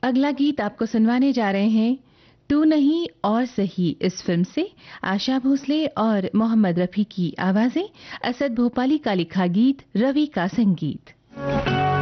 अगला गीत आपको सुनवाने जा रहे हैं तू नहीं और सही इस फिल्म से आशा भोसले और मोहम्मद रफी की आवाजें, असद भोपाली का लिखा गीत, रवि का संगीत।